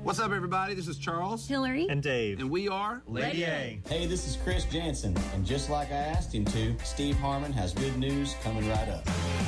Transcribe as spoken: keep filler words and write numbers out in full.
What's up, everybody? This is Charles, Hillary, and Dave, and we are Lady A. Hey, this is Chris Jansen, and just like I asked him to, Steve Harmon has good news coming right up.